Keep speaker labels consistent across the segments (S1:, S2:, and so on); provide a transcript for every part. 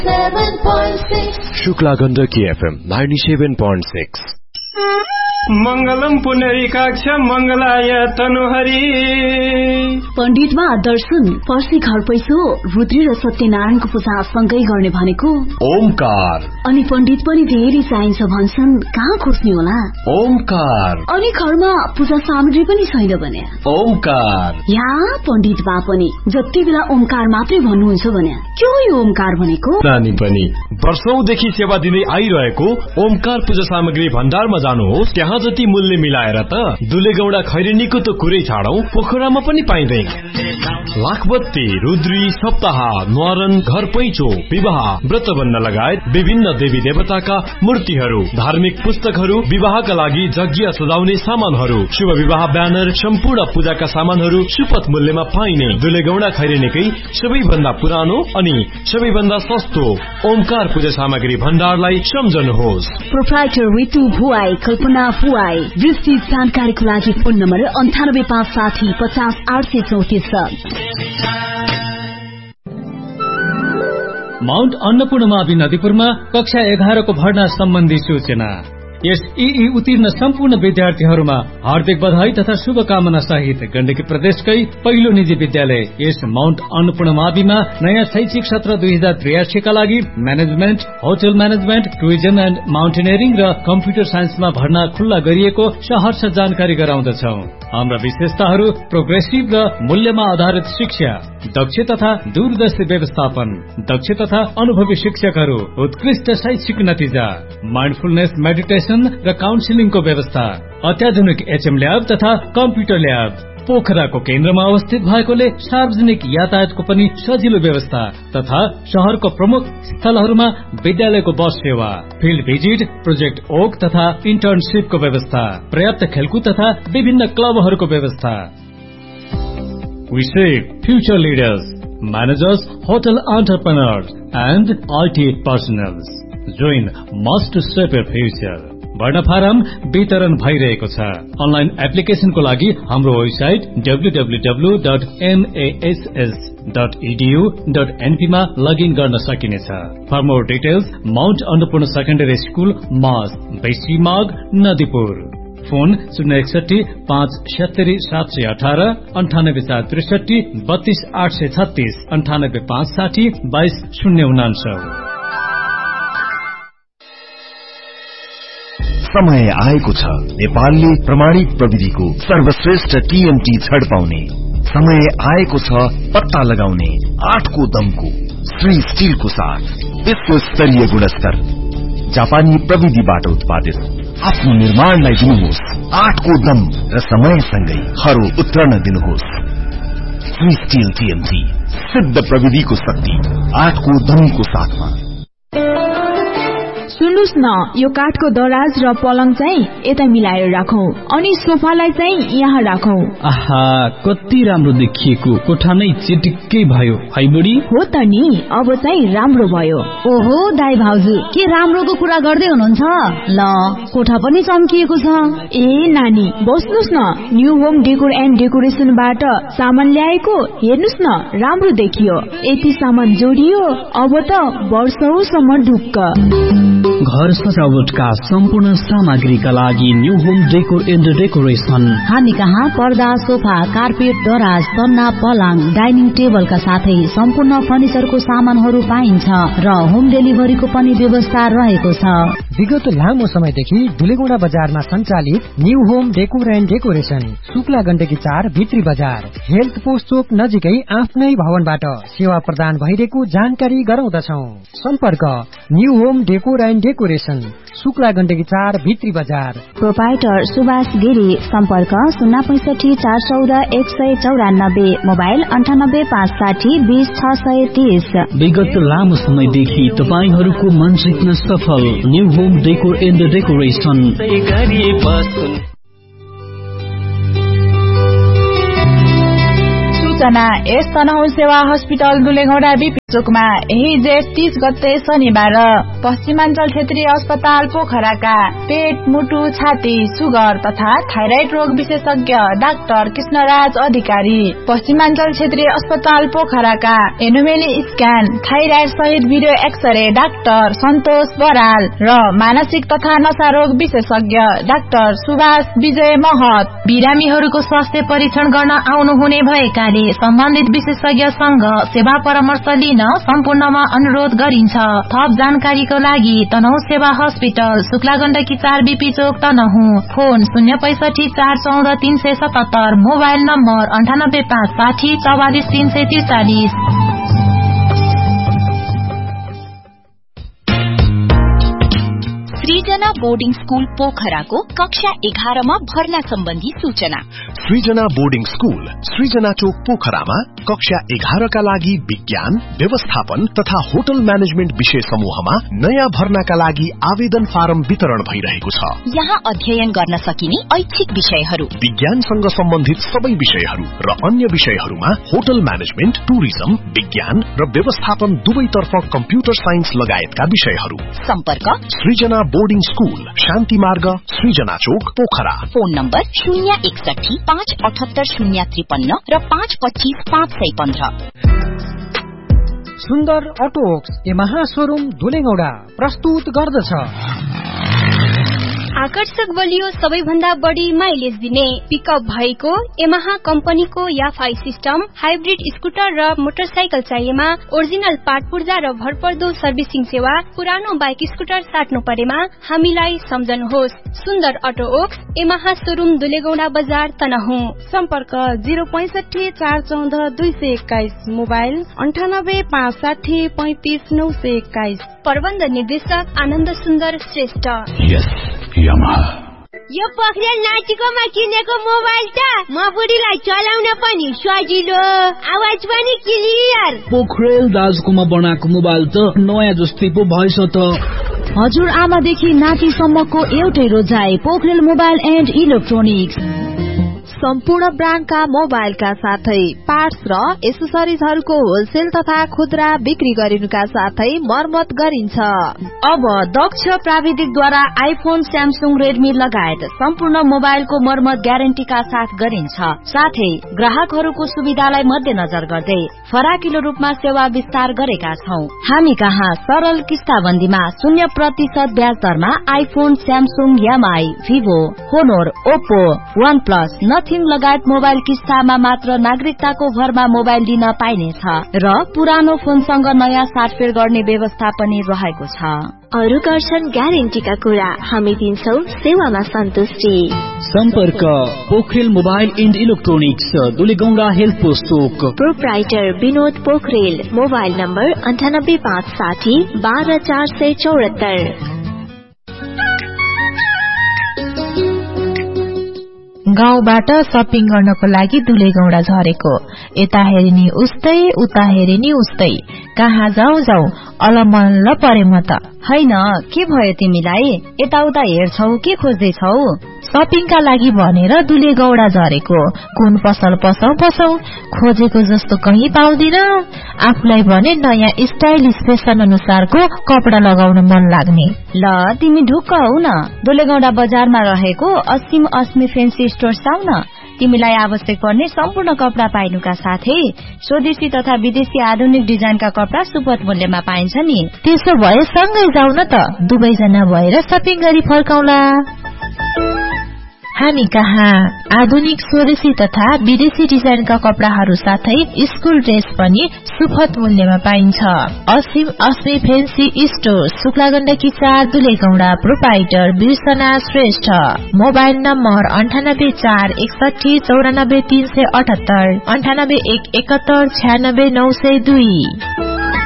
S1: Shukla Gandaki FM 97.6
S2: मंगलम पुनरीकाक्ष मंगलाय तनुहरी।
S3: पण्डितमा दर्शन पर्सी घर पैसो रुद्री र सत्यनारायणको पूजा सँगै गर्ने भनेको
S1: ओमकार।
S3: अनि पण्डित पनि धेरै चाहिन्छ भन्छन्, कहाँ खोज्ने होला?
S1: ओमकार।
S3: अनि घरमा पूजा सामग्री पनि छैन भने
S1: ओमकार।
S3: या पण्डित बा पनि जति बेला ओमकार मात्रै भन्नुहुन्छ भने के हो यो ओमकार भनेको?
S4: नानी पनि वर्षौंदेखि सेवा दिँदै आइरहेको ओमकार पूजा सामग्री भण्डारमा जानुहोस्, त्यहाँ जति मूल्य मिलाएर त दुलेगौडा खैरेनीको त कुरै छाडौं, पोखरामा पनि पाइँदैन। लाखबत्ती, रुद्री, सप्ताह, न्वारन, घर पैँचो, विवाह, व्रतबन्ध लगायत विभिन्न देवी देवताका मूर्तिहरू, धार्मिक पुस्तकहरू, विवाहका लागि यज्ञ सजाउने सामानहरू, शुभ विवाह ब्यानर, सम्पूर्ण पूजाका सामानहरू सुपथ मूल्यमा पाइने दुलेगौडा खैरेनीकै सबैभन्दा पुरानो अनि सबैभन्दा सस्तो ओमकार पूजा सामग्री भण्डारलाई सम्झनुहोस्।
S3: प्रोप्राइटर ऋतु भुवाई, कल्पना भुवाई। विस्तृत जानकारीको लागि फोन नम्बर 9856 50 834।
S5: माउन्ट अन्नपूर्णमावि नदीपुरमा कक्षा 11 को भर्ना सम्बन्धी सूचना। यस ईई उत्तीर्ण सम्पूर्ण विद्यार्थीहरूमा हार्दिक बधाई तथा शुभकामना सहित गण्डकी प्रदेशकै पहिलो निजी विद्यालय यस माउन्ट अन्नपूर्णमाविमा नयाँ शैक्षिक सत्र 2083 का लागि management, hotel management, tourism and mountaineering र कम्प्युटर साइन्समा भर्ना खुल्ला गरिएको सहर्ष जानकारी गराउँदछौ। हाम्रा विशेषताहरू प्रोग्रेसिभ र मूल्यमा आधारित शिक्षा, दक्ष तथा दूरदर्शी व्यवस्थापन, दक्ष तथा अनुभवी शिक्षकहरू, उत्कृष्ट शैक्षिक नतिजा, माइन्डफुलनेस मेडिटेसन र काउन्सिलिङको व्यवस्था, अत्याधुनिक एचएम ल्याब तथा कम्प्युटर ल्याब। पोखराको केन्द्रमा अवस्थित भएकोले सार्वजनिक यातायातको पनि सजिलो व्यवस्था तथा शहरको प्रमुख स्थलहरूमा विद्यालयको बस सेवा, फिल्ड भिजिट, प्रोजेक्ट ओक तथा इन्टर्नशिपको व्यवस्था, पर्याप्त खेलकुद तथा विभिन्न क्लबहरूको व्यवस्था। We seek future leaders, managers, hotel entrepreneurs and IT personnel. Join us to shape your future. भर्ना फारम वितरण भइरहेको छ। अनलाइन एप्लिकेशनको लागि हाम्रो वेबसाइट www.mass.edu.np मा लगइन गर्न सकिनेछ। For more details Mount Annapurna secondary school मास, बेसी माग, नदीपुर। फोन 061 570 718 98463 32 836 98 560 22 099।
S6: समय आएको छ नेपालले प्रमाणित प्रविधिको सर्वश्रेष्ठ टीएमटी छड पाउने। समय आएको छ पत्ता लगाउने 8 को दमको श्री स्टीलको साथ विश्व स्तरीय गुणस्तर जापानी प्रविधिबाट उत्पादित आफ्नो निर्माणलाई दिनुहोस् 8 को दम र समयसँगै खरो उत्रन दिनुहोस्। श्री स्टील टीएमटी सिद्ध प्रविधिको शक्ति 8 को दमको साथमा।
S7: सुन्नुस् न, यो काठको दराज र पलङ चाहिँ यता मिलाएर राखौं अनि सोफालाई चाहिँ यहाँ राखौं।
S8: आहा, कति राम्रो देखिएको कोठा नै चिटिक्कै भयो है बुढी।
S7: हो त नि, अब चाहिँ राम्रो भयो।
S3: ओहो दाइ भाउजू, के राम्रोको कुरा गर्दै हुनुहुन्छ? ल, कोठा पनि चम्किएको छ।
S7: ए नानी, बस्नुस् न, न्यू होम डेकोर एन्ड डेकोरेसनबाट सामान ल्याएको, हेर्नुस् न, राम्रो देखियो। यति सामान जोडियो, अब त वर्षौसम्म ढुक्क।
S8: घर सजावटका सम्पूर्ण सामग्रीका लागि new home decor and decoration.
S3: हामी कहाँ पर्दा, सोफा, कार्पेट, दराज, तन्ना, पलङ, डाइनिङ टेबलका साथै सम्पूर्ण फर्निचरको सामानहरू पाइन्छ र होम डेलिभरीको पनि व्यवस्था रहेको छ।
S9: विगत लामो समयदेखि दुलेगौडा बजारमा सञ्चालित new home decor and decoration, Shukla Gandaki 4 भित्री बजार, हेल्थ पोस्ट चोक नजिकै आफ्नै भवनबाट सेवा प्रदान भइरहेको जानकारी गराउँदछौ। सम्पर्क new home decor and decoration, Shukla Gandaki 4 भित्री बजार।
S3: प्रोप्राइटर सुभाष गिरी। सम्पर्क 065 414 194, मोबाइल 98 560 20 630।
S8: विगत लामो समयदेखि तपाईहरूको मन जित्न सफल new home decor and decoration.
S7: सूचना, यस तनहुँ सेवा हस्पिटल दुलेगौडा चोकमा यही जेठ 30 गते शनिबार पश्चिमाञ्चल क्षेत्रीय अस्पताल पोखराका पेट, मुटु, छाती, सुगर तथा थाइराइड रोग विशेषज्ञ डाक्टर कृष्णराज अधिकारी, पश्चिमाञ्चल क्षेत्रीय अस्पताल पोखराका एनोमेली स्क्यान, थाइराइड सहित भिडियो एक्सरे डाक्टर सन्तोष बराल र मानसिक तथा नशा रोग विशेषज्ञ डाक्टर सुभाष विजय महत।
S3: बिरामीहरूको स्वास्थ्य परीक्षण गर्न आउनुहुने भएकाले सम्बन्धित विशेषज्ञसँग सेवा परामर्श लिन सम्पूर्णमा अनुरोध गरिन्छ। थप जानकारीको लागि तनहु सेवा हस्पिटल, शुक्ला गण्डकी 4 BP चोक तनहु, फोन 065 414 377, मोबाइल नम्बर 98 560 44 343।
S10: सृजना बोर्डिङ स्कूल पोखराको कक्षा 11 मा भर्ना सम्बन्धी सूचना।
S6: सृजना बोर्डिङ स्कूल सृजना चोक पोखरामा कक्षा 11 का लागि विज्ञान, व्यवस्थापन तथा होटल म्यानेजमेन्ट विषय समूहमा नयाँ भर्नाका लागि आवेदन फारम वितरण भइरहेको छ।
S10: यहाँ अध्ययन गर्न सकिने ऐच्छिक विषयहरू
S6: विज्ञानसँग सम्बन्धित सबै विषयहरू र अन्य विषयहरूमा होटल म्यानेजमेन्ट, टुरिज्म, विज्ञान र व्यवस्थापन दुवैतर्फ कम्प्युटर साइन्स लगायतका विषयहरू।
S10: सम्पर्क
S6: सृजना बोर्डिङ स्कूल, शान्ति मार्ग, सृजना चोक, पोखरा।
S10: फोन नम्बर 061 578 053 र 525 515।
S9: सुन्दर अटोक्स यमाहा शोरूम धुलेगौडा प्रस्तुत गर्दछ
S11: आकर्षक बलियो सबैभन्दा बढी माइलेज दिने पिकअप भएको यमाहा कम्पनीको याफाई सिस्टम, हाइब्रिड स्कुटर र मोटरसाइकल चाहिएमा ओरिजिनल पार्ट पूर्जा र भरपर्दो सर्भिसिङ सेवा, पुरानो बाइक स्कुटर साट्नु परेमा हामीलाई सम्झनुहोस्। सुन्दर अटो ओक्स यमाहा शोरूम दुलेगौडा बजार तनहु।
S12: सम्पर्क 065 414 221, मोबाइल 98 560 35 921।
S11: प्रबन्ध निर्देशक आनन्द सुन्दर श्रेष्ठ।
S13: यो पोखरेल नाचिकोमा किनेको मोबाइल त म बुढीलाई चलाउन पनि सजिलो, आवाज पनि क्लियर।
S8: पोखरेल दाजुकोमा बनाएको मोबाइल त नयाँ जस्तै पो भएछ त।
S3: हजुर आमादेखि नातिसम्मको एउटै रोजाइ पोखरेल मोबाइल एन्ड इलेक्ट्रोनिक्स।
S14: सम्पूर्ण ब्रान्डका मोबाइलका साथै पार्ट्स र एसेसरिजहरूको होलसेल तथा खुद्रा बिक्री गरिनुका साथै मर्मत गरिन्छ।
S3: अब दक्ष प्राविधिकद्वारा आइफोन, स्यामसुङ, रेडमी लगायत सम्पूर्ण मोबाइलको मर्मत ग्यारेन्टीका साथ गरिन्छ। साथै ग्राहकहरूको सुविधालाई मध्यनजर गर्दै फराकिलो रूपमा सेवा विस्तार गरेका छौं। हामी कहाँ सरल किस्ताबन्दीमा 0% ब्याज दरमा iPhone, Samsung, MI, Vivo, होनोर, Oppo, वन प्लस, नथिङ लगायत मोबाइल किस्तामा मात्र नागरिकताको भरमा मोबाइल दिन पाइनेछ र पुरानो फोनसँग नयाँ साटफेर गर्ने व्यवस्था पनि रहेको छ।
S14: अरु गर्छन् ग्यारेन्टीका कुरा, हामी दिन्छौ सेवामा सन्तुष्टि।
S8: सम्पर्क Pokharel mobile and electronics, दुलेगौडा health post Chowk.
S14: Proprietor Vinod Pokharel, mobile number 98 560 12 474।
S15: गाउँबाट शपिङ गर्नको लागि दुलेगौडा झरेको, यता हेरिनी उस्तै उता हेरिनी उस्तै, कहाँ जाऊ अलमल्ल परे म त।
S3: हैन के भयो तिमीलाई? यताउता हेर्छौ के खोज्दैछौ?
S15: शपिङका लागि भनेर दुलेगौडा झरेको, कुन पसल पसौ खोजेको जस्तो कहीँ पाउँदिन। आफूलाई भने नयाँ स्टाइलिश फेसन अनुसारको कपडा लगाउन मन लाग्ने।
S3: ल तिमी ढुक्क हौ न, दुलेगौडा बजारमा रहेको असीम अस्मी फेन्सी स्टोर आउ न। तिमीलाई आवश्यक पर्ने सम्पूर्ण कपडा पाइनुका साथै स्वदेशी तथा विदेशी आधुनिक डिजाइनका कपडा सुपथ मूल्यमा पाइन्छ नि।
S15: त्यसो भए सँगै जाउ न त, दुवैजना भएर शपिङ गरी फर्काउला। हामी कहाँ आधुनिक स्वदेशी तथा विदेशी डिजाइनका कपडाहरू साथै स्कुल ड्रेस पनि सुपथ मूल्यमा पाइन्छ। असीम अस्मी fancy store, Shukla Gandaki 4 दुलेगौडा। Proprietor बिर्सना Shrestha. Mobile number 98 4 61 94 378, 98 1 71 96 902।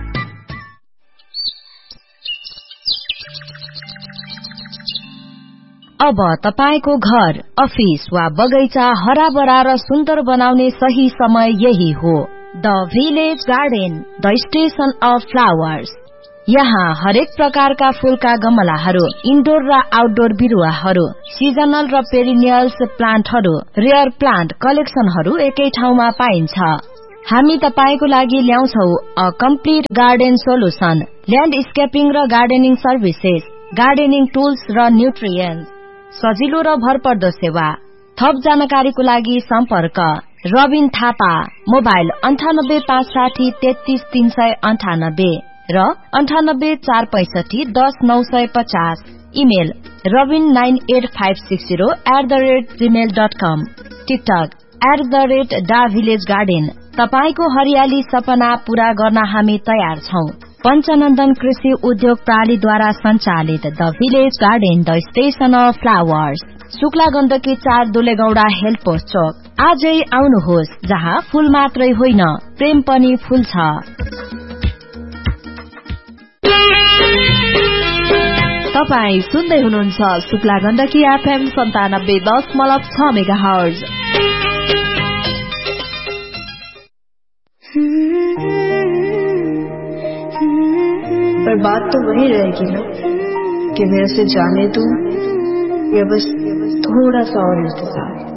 S3: अब तपाईको घर, अफिस वा बगैँचा हराभरा र सुन्दर बनाउने सही समय यही हो। The village garden, the station of flowers. यहाँ हरेक प्रकारका फूलका गमलाहरू, इन्डोर र आउटडोर बिरुवाहरू, सिजनल र पेरिनियल्स प्लान्टहरू, रेयर प्लान्ट कलेक्सनहरू एकै ठाउँमा पाइन्छ। हामी तपाईको लागि ल्याउँछौ अ कम्प्लिट गार्डन सोलुसन, ल्यान्डस्केपिङ र गार्डनिङ सर्भिसेस, गार्डनिङ टुल्स र न्युट्रिएन्ट्स, सजिलो र भरपर्दो सेवा। थप जानकारीको लागि सम्पर्क रबिन थापा, मोबाइल 9856 33398 र 9845610950, इमेल robin98560@gmail.com, टिकटक @davillagegarden। तपाईको हरियाली सपना पूरा गर्न हामी तयार छौं। पञ्चनन्दन कृषि उद्योग प्रणालीद्वारा सञ्चालित the village garden, the station of flowers, Shukla Gandaki 4 दुलेगौडा health post चोक। आजै आउनुहोस्, जहाँ फूल मात्रै होइन प्रेम पनि फूल छ।
S14: तपाई सुन्दै हुनुहुन्छ शुक्ला गण्डकी FM 97.6 मेगाहर्ज।
S16: पर बात तो वही रहेगी ना कि मैं उसे जाने दूं या बस थोड़ा सा और इंतजार।